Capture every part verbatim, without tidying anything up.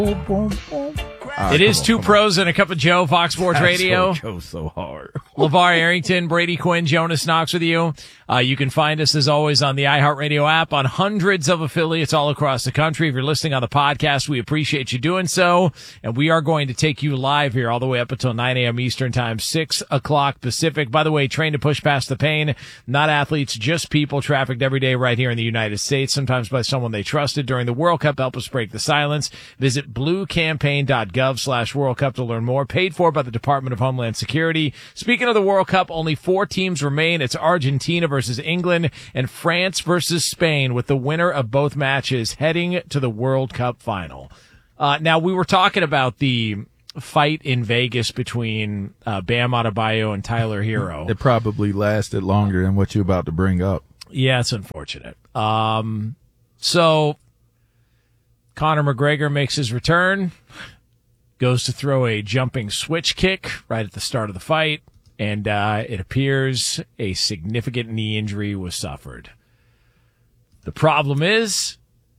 Boom, boom, boom. Right, it is on, two pros on. and a cup of Joe, Fox Sports That's Radio. It goes so hard. LeVar Arrington, Brady Quinn, Jonas Knox with you. Uh, you can find us, as always, on the iHeartRadio app, on hundreds of affiliates all across the country. If you're listening on the podcast, we appreciate you doing so. And we are going to take you live here all the way up until nine a.m. Eastern Time, six o'clock Pacific. By the way, train to push past the pain. Not athletes, just people trafficked every day right here in the United States, sometimes by someone they trusted during the World Cup. Help us break the silence. Visit bluecampaign.gov slash World Cup to learn more. Paid for by the Department of Homeland Security. Speaking of the World Cup, only four teams remain. It's Argentina versus England and France versus Spain, with the winner of both matches heading to the World Cup final. Uh, now, we were talking about the fight in Vegas between uh, Bam Adebayo and Tyler Hero. It probably lasted longer than what you're about to bring up. Yeah, it's unfortunate. Um, so Conor McGregor makes his return, goes to throw a jumping switch kick right at the start of the fight, and uh, it appears a significant knee injury was suffered. The problem is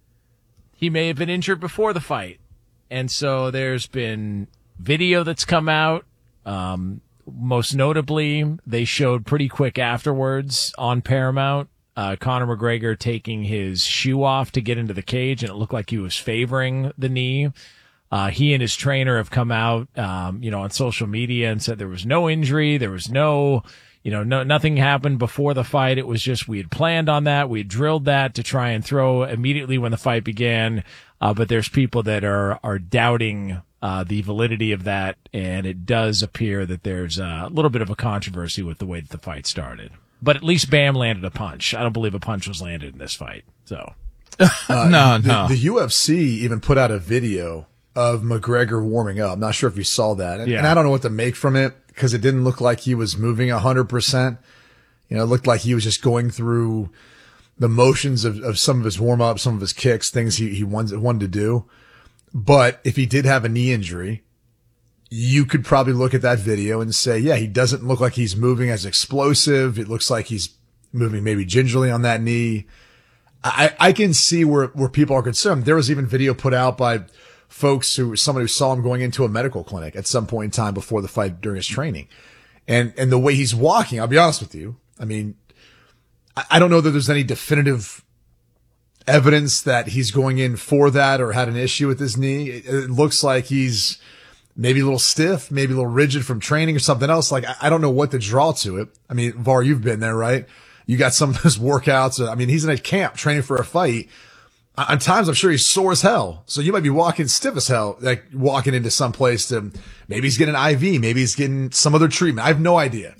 he may have been injured before the fight, and so there's been video that's come out. Um, most notably, they showed pretty quick afterwards on Paramount Uh, Conor McGregor taking his shoe off to get into the cage, and it looked like he was favoring the knee. Uh, he and his trainer have come out, um, you know, on social media and said there was no injury. There was no, you know, no, nothing happened before the fight. It was just, we had planned on that. We had drilled that to try and throw immediately when the fight began. Uh, but there's people that are, are doubting, uh, the validity of that. And it does appear that there's a little bit of a controversy with the way that the fight started. But at least Bam landed a punch. I don't believe a punch was landed in this fight. So, uh, no, the, no. The U F C even put out a video of McGregor warming up. I'm not sure if you saw that. And, yeah. and I don't know what to make from it because it didn't look like he was moving one hundred percent. You know, it looked like he was just going through the motions of, of some of his warm up, some of his kicks, things he, he wanted, wanted to do. But if he did have a knee injury, you could probably look at that video and say, yeah, he doesn't look like he's moving as explosive. It looks like he's moving maybe gingerly on that knee. I, I can see where, where people are concerned. There was even video put out by folks who, somebody who saw him going into a medical clinic at some point in time before the fight during his training. And, and the way he's walking, I'll be honest with you. I mean, I, I don't know that there's any definitive evidence that he's going in for that or had an issue with his knee. It, it looks like he's maybe a little stiff, maybe a little rigid from training or something else. Like, I, I don't know what to draw to it. I mean, Var, you've been there, right? You got some of those workouts. I mean, he's in a camp training for a fight. On times, I'm sure he's sore as hell. So you might be walking stiff as hell, like walking into some place to, maybe he's getting an I V, maybe he's getting some other treatment. I have no idea.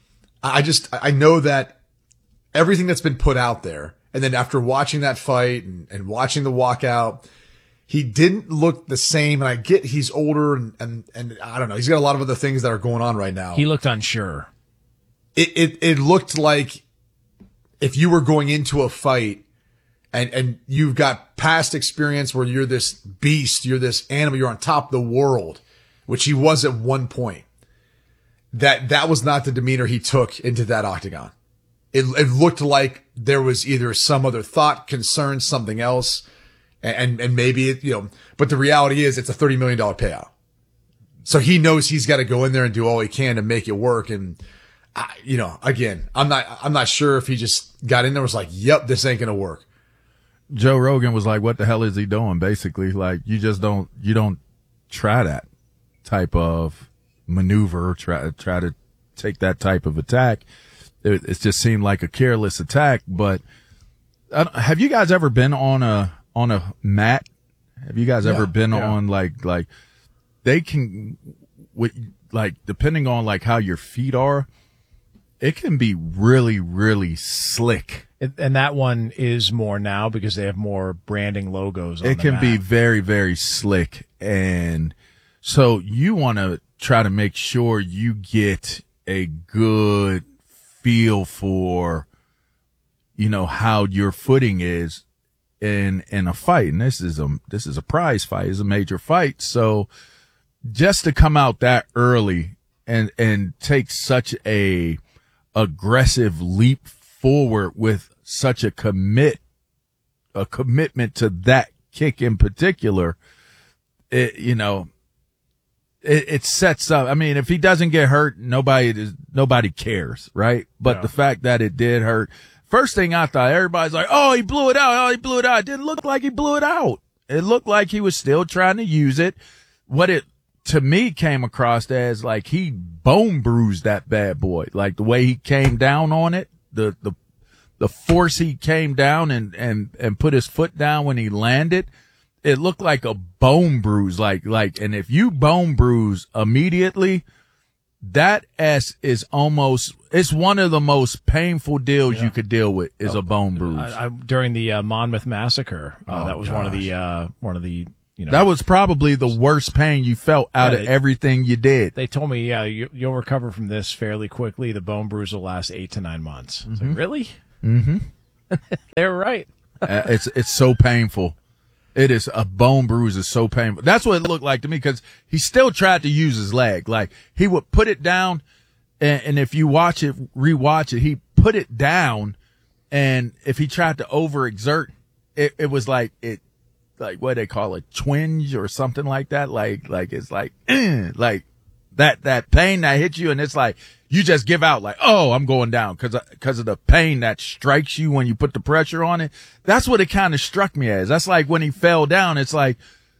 I just, I know that everything that's been put out there, and then after watching that fight and, and watching the walkout, he didn't look the same. And I get he's older and, and, and I don't know. He's got a lot of other things that are going on right now. He looked unsure. It, it, it looked like if you were going into a fight and, and you've got past experience where you're this beast, you're this animal, you're on top of the world, which he was at one point, that that was not the demeanor he took into that octagon. It, it looked like there was either some other thought, concern, something else. And, and maybe it, you know, but the reality is it's a thirty million dollars payout. So he knows he's got to go in there and do all he can to make it work. And, I, you know, again, I'm not, I'm not sure if he just got in there and was like, yep, this ain't going to work. Joe Rogan was like, what the hell is he doing? Basically, like, you just don't, you don't try that type of maneuver, try, try to take that type of attack. It, it just seemed like a careless attack. But uh, have you guys ever been on a, on a mat? Have you guys Yeah, ever been yeah. on like, like they can, with, like, depending on like how your feet are, it can be really, really slick. It, and that one is more now because they have more branding logos on It the can mat. be very, very slick. And so you want to try to make sure you get a good feel for, you know, how your footing is in, in a fight. And this is a, this is a prize fight. It's a major fight. So just to come out that early and, and take such a aggressive leap forward with such a commit, a commitment to that kick in particular, it, you know, it, it sets up. I mean, if he doesn't get hurt, nobody is, nobody cares, right? But Yeah. the fact that it did hurt, first thing I thought, everybody's like, oh, he blew it out. Oh, he blew it out. It didn't look like he blew it out. It looked like he was still trying to use it. What it, to me, came across as like he bone bruised that bad boy. Like the way he came down on it, the, the, the force he came down and, and, and put his foot down when he landed, it looked like a bone bruise. Like, like, and if you bone bruise immediately, that S is almost, it's one of the most painful deals Yeah. you could deal with is a bone bruise. I, I, during the uh, Monmouth massacre, uh, Oh, that was one of the uh, one of the you know that was probably the worst pain you felt out Yeah, of they- everything you did. They told me, yeah, you, you'll recover from this fairly quickly. The bone bruise will last eight to nine months. I was like, really? Mm-hmm. They were right. Uh, it's it's so painful. It is a bone bruise is so painful. That's what it looked like to me because he still tried to use his leg. Like he would put it down, and, and if you watch it, rewatch it, he put it down, and if he tried to overexert, it, it was like it, like what they call it, twinge or something like that. Like like it's like like that that pain that hits you, and it's like you just give out like, oh, I'm going down because because of the pain that strikes you when you put the pressure on it. That's what it kind of struck me as. That's like when he fell down. It's like,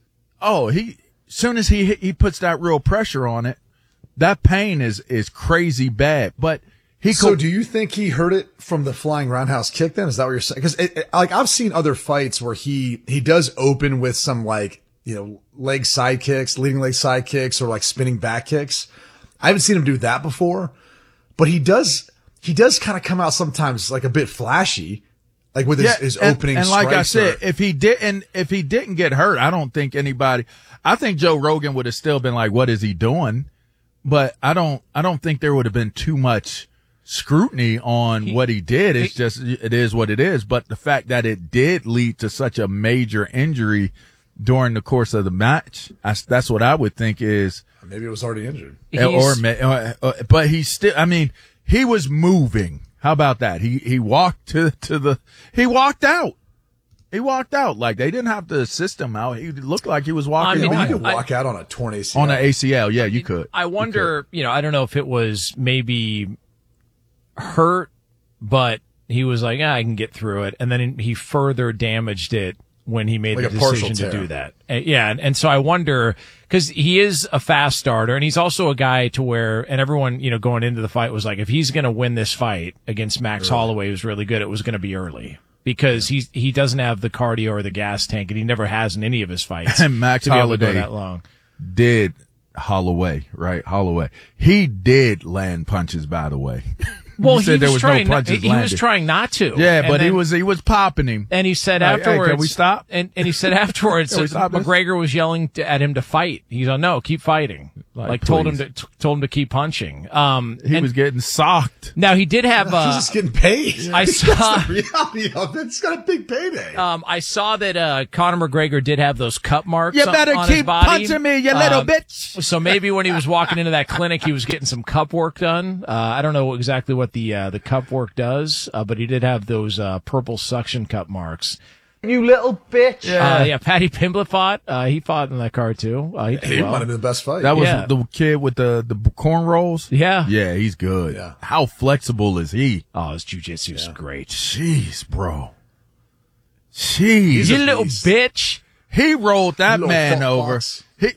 oh, he soon as he hit, he puts that real pressure on it, that pain is is crazy bad. But he So co- do you think he heard it from the flying roundhouse kick then? Is that what you're saying? Because like I've seen other fights where he he does open with some like, you know, leg side kicks, leading leg side kicks, or like spinning back kicks. I haven't seen him do that before, but he does he does kind of come out sometimes like a bit flashy, like with his, his and, opening. And like I strikes said, or- if he didn't, if he didn't get hurt, I don't think anybody. I think Joe Rogan would have still been like, "What is he doing?" But I don't. I don't think there would have been too much scrutiny on He- what he did. It's he- just it is what it is. But the fact that it did lead to such a major injury during the course of the match, I, that's what I would think is. maybe it was already injured. Or, He's- ma- uh, uh, but he still, I mean, he was moving. How about that? He, he walked to, to the, he walked out. He walked out. Like they didn't have to assist him out. He looked like he was walking I mean, You home. could I- walk out on a torn A C L. On an A C L. Yeah, you could. I wonder, you know, I don't know if it was maybe hurt, but he was like, ah, I can get through it. And then he further damaged it when he made Like the a partial decision to tear. do that. And, yeah. And, and so I wonder, cause he is a fast starter and he's also a guy to where, and everyone, you know, going into the fight was like, if he's going to win this fight against Max Holloway, who's really good, it was going to be early. Because he's, he doesn't have the cardio or the gas tank, and he never has in any of his fights. And Max to be able to go Holloway that long. did Holloway, right? Holloway. He did land punches, by the way. Well, You he said was there was no trying. not- punches he was landed. trying not to. Yeah, And but he then- was, he was popping him. And he said Like, hey, afterwards, can we stop? And and he said afterwards, Can we that stop this? McGregor was yelling to, at him to fight. He's like, no, keep fighting. Like, Like, told him please. to t- told him to keep punching. Um, He and was getting socked. now he did have. He's Uh, just getting paid. I saw- That's the reality of it. He's got a big payday. um, I saw that uh, Conor McGregor did have those cut marks. You on- better on his keep body. punching me, you little Um, bitch. So maybe when he was walking into that clinic, he was getting some cup work done. Uh, I don't know exactly what the uh, the cup work does, uh, but he did have those uh, purple suction cup marks. You little bitch. Yeah. Uh, yeah, Paddy Pimblett fought. Uh, he fought in that card too. Uh, he did He well. might have been the best fight. That was Yeah. the kid with the, the cornrows. Yeah. Yeah, he's good. Yeah. How flexible is he? Oh, his jujitsu is great. Jeez, bro. Jeez. You a little beast. bitch. He rolled that Little man fuck over. box. He,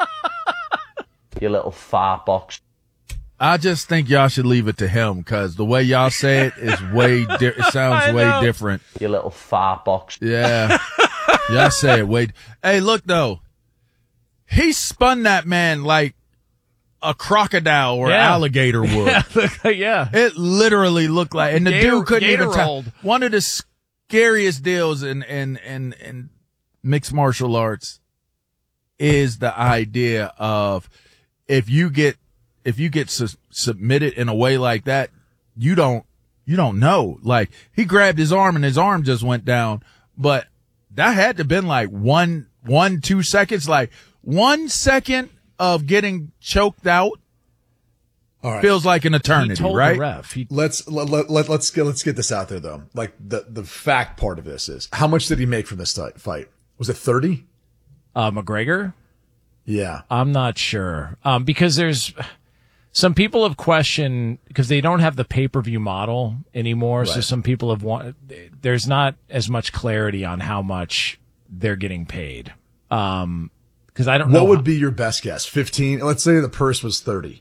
You little fart box. I just think y'all should leave it to him because the way y'all say it is way, di- it sounds I way know. different. You little fart box. Yeah. Y'all say it way. Hey, look though. He spun that man like a crocodile or Yeah. alligator would. yeah. It literally looked like, and the Gator- dude couldn't even gator tell. rolled. One of the scariest deals in, in, in, in mixed martial arts is the idea of if you get, if you get su- submitted in a way like that, you don't, you don't know. Like he grabbed his arm and his arm just went down, but that had to have been like one, one, two seconds, like one second of getting choked out All right. feels like an He eternity, told right? the ref. He, Let's let, let, let, let's get let's get this out there though. Like the the fact part of this is how much did he make from this ti- fight? Was it thirty? uh, McGregor. Yeah. I'm not sure. Um, because there's some people have questioned because they don't have the pay-per-view model anymore. Right. So some people have want, there's not as much clarity on how much they're getting paid. Um, cause I don't know. What would be your best guess? fifteen? Let's say the purse was thirty.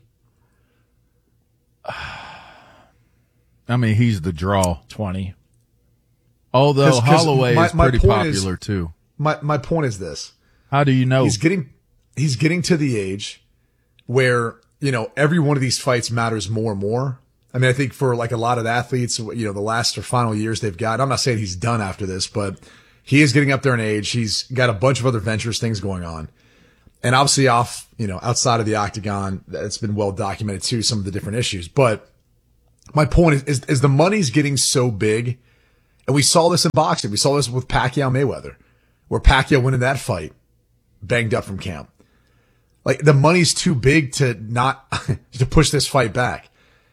I mean, he's the draw. twenty. Although 'Cause- 'cause Holloway my- is my pretty point is- popular too. My, my point is this. How do you know? He's getting, he's getting to the age where, you know, every one of these fights matters more and more. I mean, I think for like a lot of the athletes, you know, the last or final years they've got, I'm not saying he's done after this, but he is getting up there in age. He's got a bunch of other ventures, things going on. And obviously off, you know, outside of the octagon, it's been well documented too, some of the different issues. But my point is, is, is the money's getting so big. And we saw this in boxing. We saw this with Pacquiao Mayweather, where Pacquiao went in that fight banged up from camp. Like the money's too big to not, to push this fight back,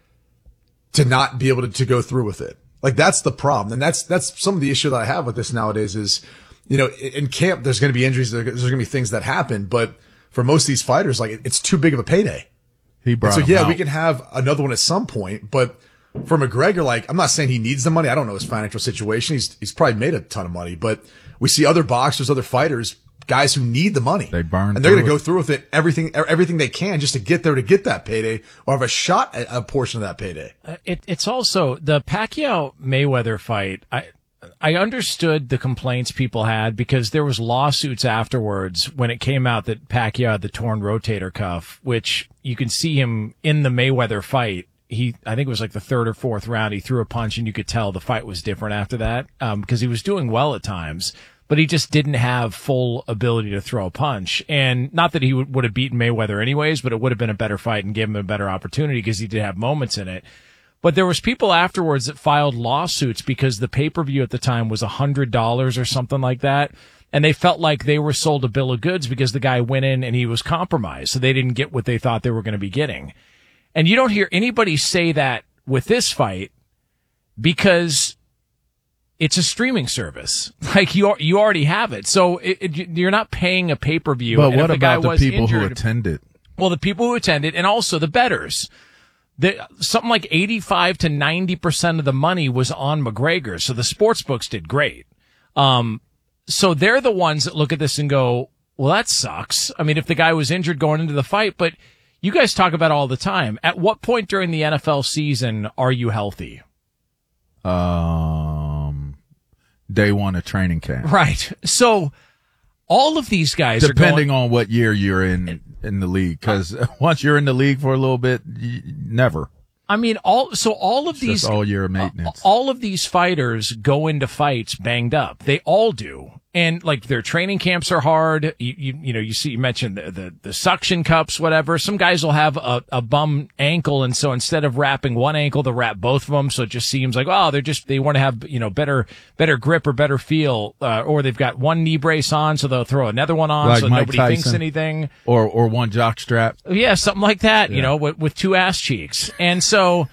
to not be able to, to go through with it. Like that's the problem. And that's, that's some of the issue that I have with this nowadays is, you know, in camp, there's going to be injuries. There's going to be things that happen, but for most of these fighters, like it's too big of a payday. He brought so him yeah, out. we can have another one at some point, but for McGregor, like I'm not saying he needs the money. I don't know his financial situation. He's, he's probably made a ton of money, but we see other boxers, other fighters, guys who need the money. They burn and they're going to through go it. through with it, everything, everything they can just to get there to get that payday or have a shot at a portion of that payday. Uh, It, it's also the Pacquiao Mayweather fight. I, I understood the complaints people had because there was lawsuits afterwards when it came out that Pacquiao had the torn rotator cuff, which you can see him in the Mayweather fight. He, I think it was like the third or fourth round. He threw a punch and you could tell the fight was different after that. Um, because he was doing well at times, but he just didn't have full ability to throw a punch. And not that he would, would have beaten Mayweather anyways, but it would have been a better fight and gave him a better opportunity because he did have moments in it. But there was people afterwards that filed lawsuits because the pay-per-view at the time was a hundred dollars or something like that. And they felt like they were sold a bill of goods because the guy went in and he was compromised. So they didn't get what they thought they were going to be getting. And you don't hear anybody say that with this fight because it's a streaming service. Like you, you already have it. So it, it, you're not paying a pay-per-view. But and what if the guy about the was people injured, who attended? Well, the people who attended and also the bettors. The, something like eighty-five to ninety percent of the money was on McGregor. So the sports books did great. Um, so they're the ones that look at this and go, well, that sucks. I mean, if the guy was injured going into the fight, but you guys talk about it all the time. At what point during the N F L season are you healthy? Um, day one of training camp. Right. So all of these guys Depending are going, on what year you're in in the league, because once you're in the league for a little bit, you, never. I mean, all, so all of It's these, just all year of maintenance. all of these fighters go into fights banged up. They all do. And like their training camps are hard. You, you, you know, you see, you mentioned the, the, the suction cups, whatever. Some guys will have a, a bum ankle. And so instead of wrapping one ankle, they'll wrap both of them. So it just seems like, oh, they're just, they want to have, you know, better, better grip or better feel. Uh, or they've got one knee brace on. So they'll throw another one on. Like so Mike nobody Tyson. thinks anything. Or, or one jock strap. Yeah, something like that, you Yeah. know, with, with two ass cheeks. And so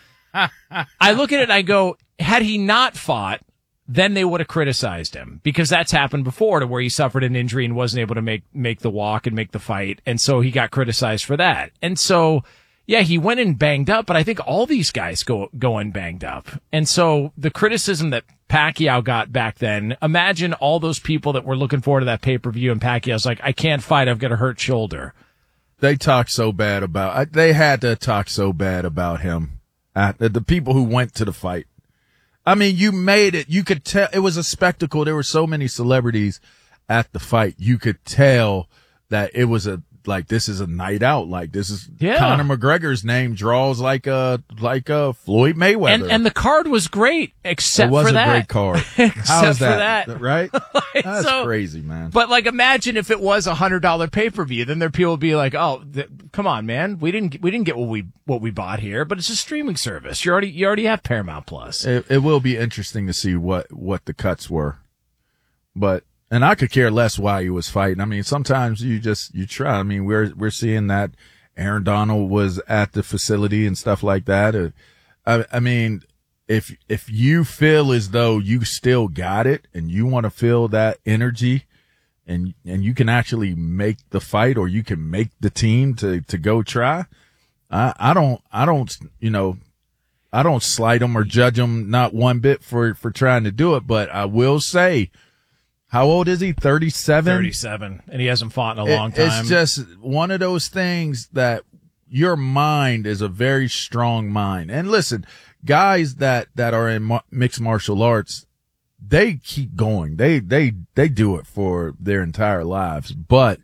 I look at it and I go, had he not fought, then they would have criticized him because that's happened before to where he suffered an injury and wasn't able to make, make the walk and make the fight. And so he got criticized for that. And so, yeah, he went in banged up, but I think all these guys go, go in banged up. And so the criticism that Pacquiao got back then, imagine all those people that were looking forward to that pay-per-view and Pacquiao's like, I can't fight. I've got a hurt shoulder. They talked so bad about, they had to talk so bad about him. Uh, the, the people who went to the fight. I mean, you made it. You could tell it was a spectacle. There were so many celebrities at the fight. You could tell that it was a, like, this is a night out. Like, this is Yeah. Conor McGregor's name draws like a, like a Floyd Mayweather. And, and the card was great, except it was for a that. great card. Except How is for that? that. Right? That's So- crazy, man. But like, imagine if it was a hundred dollar pay per view, then there people would be like, "Oh, th- come on, man, we didn't we didn't get what we what we bought here." But it's a streaming service. You already you already have Paramount Plus. It, it will be interesting to see what, what the cuts were. But, and I could care less why he was fighting. I mean, sometimes you just, you try. I mean, we're, we're seeing that Aaron Donald was at the facility and stuff like that. Uh, I, I mean, if, if you feel as though you still got it and you want to feel that energy, and and you can actually make the fight, or you can make the team to to go try. I I don't I don't you know I don't slight them or judge them not one bit for for trying to do it, but I will say, how old is he? thirty-seven thirty-seven, and he hasn't fought in a It- long time. It's just one of those things that your mind is a very strong mind. And listen, guys that, that are in ma- mixed martial arts, they keep going. They, they, they do it for their entire lives. But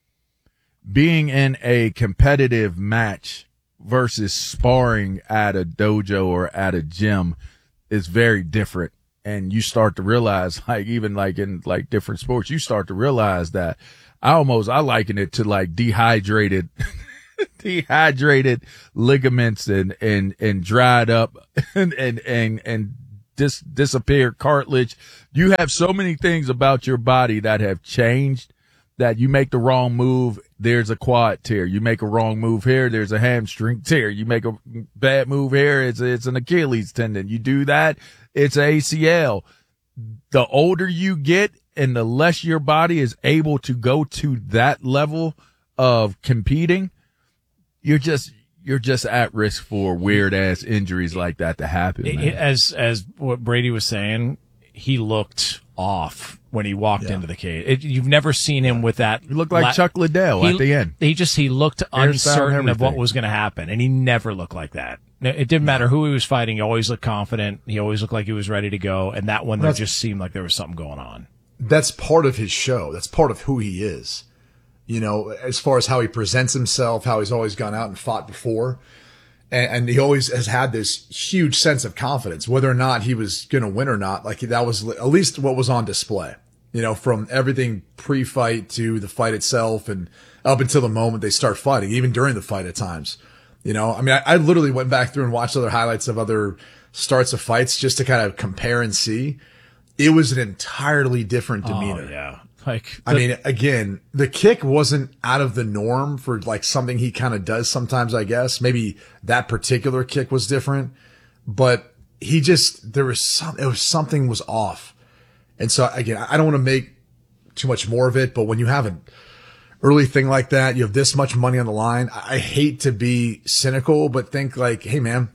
being in a competitive match versus sparring at a dojo or at a gym is very different. And you start to realize, like, even like in like different sports, you start to realize that I almost, I liken it to like dehydrated, dehydrated ligaments and, and, and dried up and, and, and, and dis, disappeared cartilage. You have so many things about your body that have changed that you make the wrong move, there's a quad tear. You make a wrong move here, there's a hamstring tear. You make a bad move here, it's, it's an Achilles tendon. You do that, it's A C L. The older you get and the less your body is able to go to that level of competing, you're just, you're just at risk for weird ass injuries like that to happen, man. As, as what Brady was saying, he looked off when he walked Yeah. into the cage. It, you've never seen him with that. You look like la- Chuck Liddell he, at the end. He just, he looked Hairstyle and uncertain of what everything. was going to happen, and he never looked like that. It didn't matter who he was fighting. He always looked confident. He always looked like he was ready to go. And that one, there That's- just seemed like there was something going on. That's part of his show. That's part of who he is. You know, as far as how he presents himself, how he's always gone out and fought before. And, and he always has had this huge sense of confidence, whether or not he was going to win or not. Like that was at least what was on display, you know, from everything pre-fight to the fight itself and up until the moment they start fighting, even during the fight at times. You know, I mean, I, I literally went back through and watched other highlights of other starts of fights just to kind of compare and see. It was an entirely different demeanor. Oh, yeah. Like, I the- mean, again, the kick wasn't out of the norm for like something he kind of does sometimes, I guess. Maybe that particular kick was different, but he just, there was some, it was something was off. And so again, I don't want to make too much more of it, but when you have an early thing like that, you have this much money on the line. I I hate to be cynical, but think like, hey man,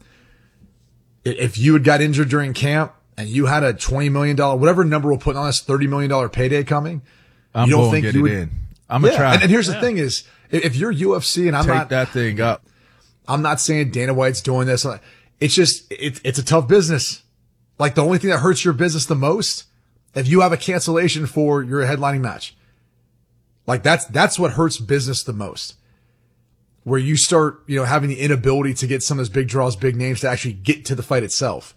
i- if you had got injured during camp and you had a twenty million dollars, whatever number we'll put on this thirty million dollars payday coming, I'm you don't going think to get you it would- in. I'm going to yeah, try. and, and here's the thing is, if if you're U F C and I'm Take not, that thing up. I'm not saying Dana White's doing this. It's just, it, it's a tough business. Like the only thing that hurts your business the most, if you have a cancellation for your headlining match, like that's, that's what hurts business the most. Where you start, you know, having the inability to get some of those big draws, big names to actually get to the fight itself.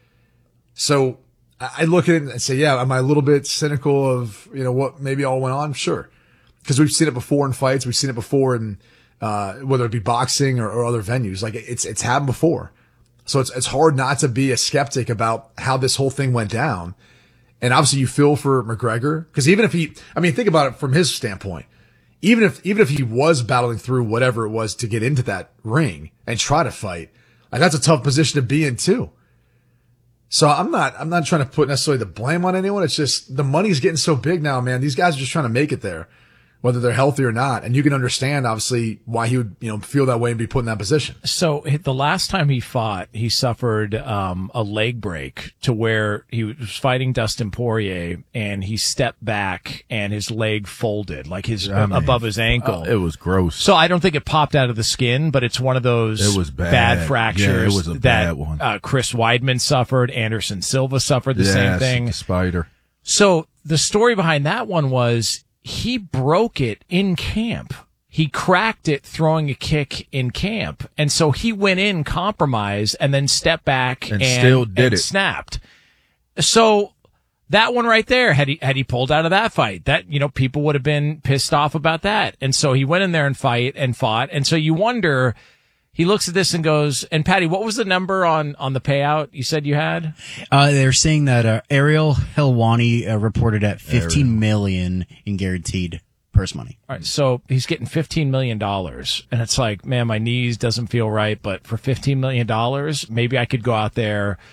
So I I look at it and say, yeah, am I a little bit cynical of, you know, what maybe all went on? Sure. Because we've seen it before in fights. We've seen it before in, uh, whether it be boxing or, or other venues. Like it's, it's happened before. So it's, it's hard not to be a skeptic about how this whole thing went down. And obviously you feel for McGregor. Cause even if he, I mean, think about it from his standpoint. Even if, even if he was battling through whatever it was to get into that ring and try to fight, like that's a tough position to be in too. So I'm not, I'm not trying to put necessarily the blame on anyone. It's just the money's getting so big now, man. These guys are just trying to make it there, whether they're healthy or not. And you can understand obviously why he would, you know, feel that way and be put in that position. So the last time he fought, he suffered um, a leg break to where he was fighting Dustin Poirier, and he stepped back and his leg folded, like his I mean, above his ankle. Uh, it was gross. So I don't think it popped out of the skin, but it's one of those It was bad. fractures Yeah, it was a that bad one. Uh, Chris Weidman suffered. Anderson Silva suffered the same Yes, thing. the spider. So the story behind that one was he broke it in camp. He cracked it throwing a kick in camp. And so he went in compromised and then stepped back And and, still did and it. snapped. So that one right there, had he, had he pulled out of that fight, that, you know, people would have been pissed off about that. And so he went in there and fight and fought. And so you wonder, he looks at this and goes, and Patty, what was the number on, on the payout you said you had? Uh, they're saying that uh, Ariel Helwani uh, reported at fifteen million in guaranteed purse money. All right, so he's getting fifteen million dollars, and it's like, man, my knees doesn't feel right, but for fifteen million dollars, maybe I could go out there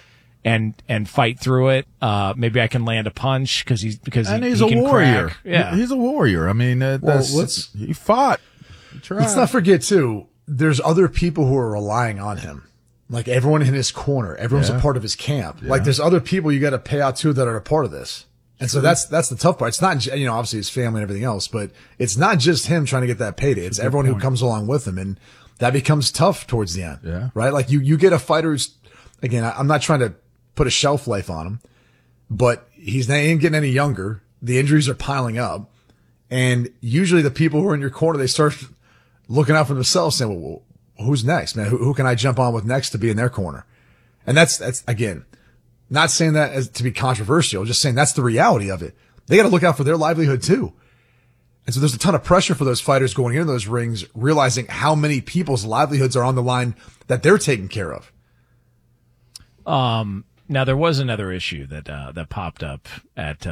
and and fight through it. Uh, maybe I can land a punch because he's because And he, he's he a can warrior. crack. Yeah, He- He's a warrior. I mean, uh, Well, that's, let's- he fought. He tried. Let's not forget too, there's other people who are relying on him. Like everyone in his corner, everyone's Yeah. a part of his camp. Like there's other people you got to pay out to that are a part of this. And so that's, that's the tough part. It's not, j- you know, obviously his family and everything else, but it's not just him trying to get that payday. It's everyone who comes along with him. And that becomes tough towards the end. Yeah. Right. Like you, you get a fighter who's, again, I, I'm not trying to put a shelf life on him, but he's not he ain't getting any younger. The injuries are piling up. And usually the people who are in your corner, they start looking out for themselves saying, well, who's next, man? Who, who can I jump on with next to be in their corner? And that's, that's again, not saying that as to be controversial, just saying that's the reality of it. They got to look out for their livelihood too. And so there's a ton of pressure for those fighters going into those rings, realizing how many people's livelihoods are on the line that they're taking care of. Um, now there was another issue that uh, that popped up at uh,